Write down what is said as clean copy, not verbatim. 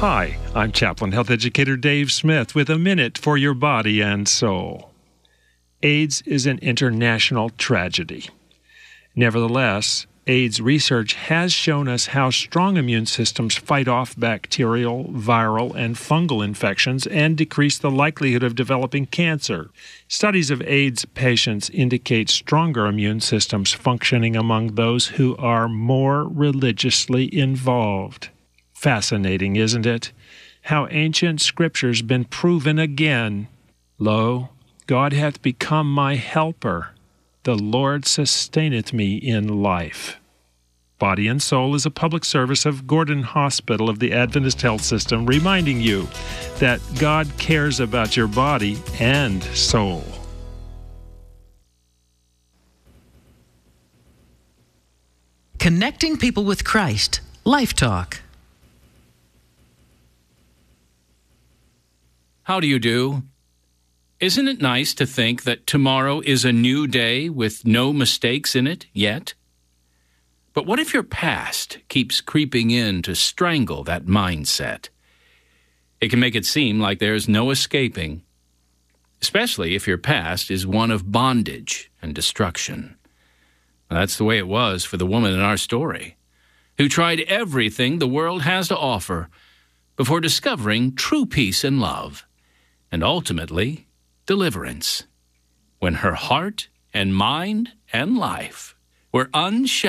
Hi, I'm Chaplain Health Educator Dave Smith with a minute for your body and soul. AIDS is an international tragedy. Nevertheless, AIDS research has shown us how strong immune systems fight off bacterial, viral, and fungal infections and decrease the likelihood of developing cancer. Studies of AIDS patients indicate stronger immune systems functioning among those who are more religiously involved. Fascinating, isn't it? How ancient Scripture's been proven again. Lo, God hath become my helper. The Lord sustaineth me in life. Body and Soul is a public service of Gordon Hospital of the Adventist Health System, reminding you that God cares about your body and soul. Connecting people with Christ. Life Talk. How do you do? Isn't it nice to think that tomorrow is a new day with no mistakes in it yet? But what if your past keeps creeping in to strangle that mindset? It can make it seem like there's no escaping, especially if your past is one of bondage and destruction. That's the way it was for the woman in our story, who tried everything the world has to offer before discovering true peace and love, and ultimately deliverance, when her heart and mind and life were unshackled